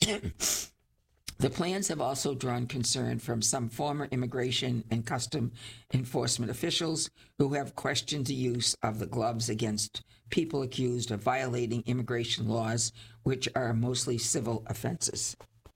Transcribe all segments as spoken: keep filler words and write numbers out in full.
The plans have also drawn concern from some former immigration and custom enforcement officials who have questioned the use of the gloves against people accused of violating immigration laws, which are mostly civil offenses.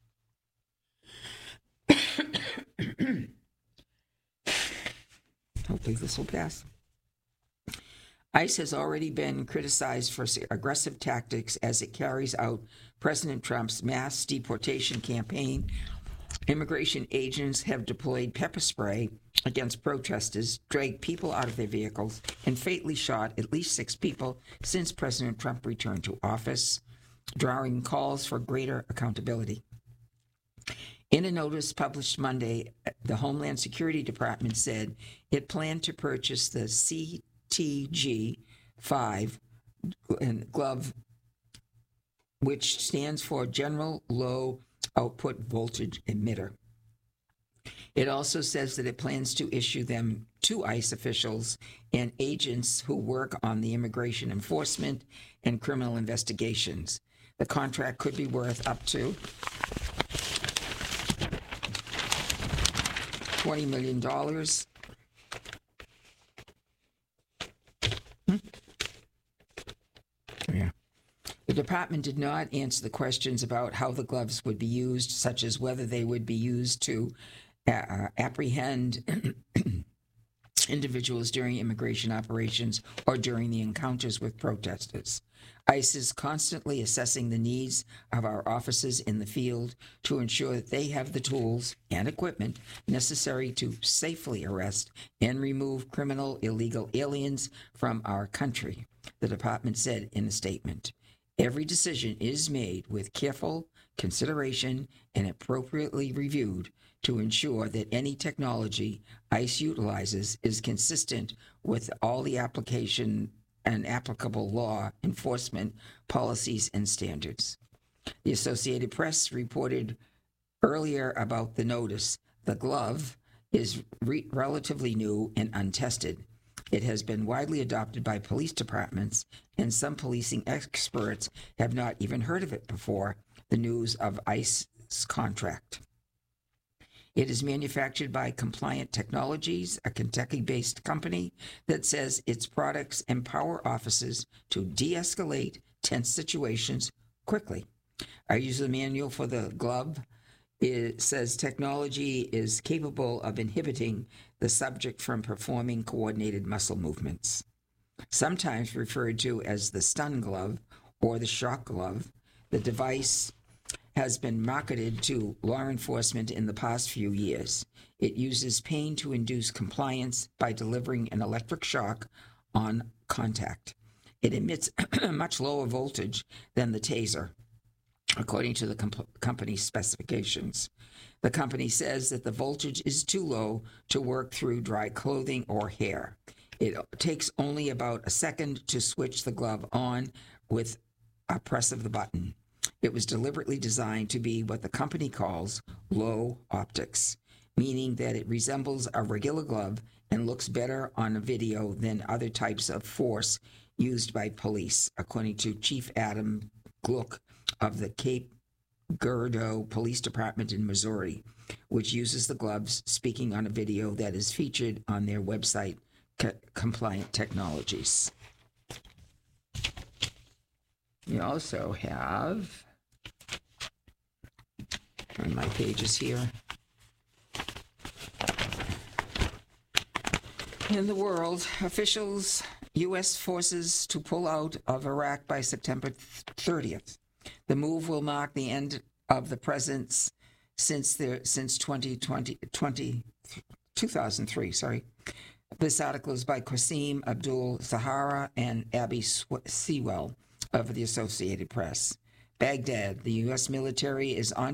Hopefully this will pass. ICE has already been criticized for aggressive tactics as it carries out President Trump's mass deportation campaign. Immigration agents have deployed pepper spray against protesters, dragged people out of their vehicles, and fatally shot at least six people since President Trump returned to office, drawing calls for greater accountability. In a notice published Monday, the Homeland Security Department said it planned to purchase the C T G five glove, which stands for General Low Output Voltage Emitter. It also says that it plans to issue them to ICE officials and agents who work on the immigration enforcement and criminal investigations. The contract could be worth up to twenty million dollars. Hmm? Yeah. The department did not answer the questions about how the gloves would be used, such as whether they would be used to uh, apprehend individuals during immigration operations or during the encounters with protesters. ICE is constantly assessing the needs of our officers in the field to ensure that they have the tools and equipment necessary to safely arrest and remove criminal illegal aliens from our country, the department said in a statement. Every decision is made with careful consideration and appropriately reviewed to ensure that any technology ICE utilizes is consistent with all the application and applicable law enforcement policies and standards. The Associated Press reported earlier about the notice. The glove is re- relatively new and untested. It has been widely adopted by police departments, and some policing experts have not even heard of it before the news of ICE's contract. It is manufactured by Compliant Technologies, a Kentucky-based company that says its products empower officers to de-escalate tense situations quickly. Our user manual for the glove it says technology is capable of inhibiting the subject from performing coordinated muscle movements. Sometimes referred to as the stun glove or the shock glove, the device has been marketed to law enforcement in the past few years. It uses pain to induce compliance by delivering an electric shock on contact. It emits a much lower voltage than the taser, according to the comp- company's specifications. The company says that the voltage is too low to work through dry clothing or hair. It takes only about a second to switch the glove on with a press of the button. It was deliberately designed to be what the company calls low optics, meaning that it resembles a regular glove and looks better on a video than other types of force used by police, according to Chief Adam Gluck of the Cape Girardeau Police Department in Missouri, which uses the gloves, speaking on a video that is featured on their website, C- Compliant Technologies. We also have, on my pages here, in the world, officials, U S forces to pull out of Iraq by September thirtieth. The move will mark the end of the presence since the, since twenty twenty, two thousand three, sorry. This article is by Qasim Abdul Zahara and Abby Sewell of the Associated Press. Baghdad, the U S military is on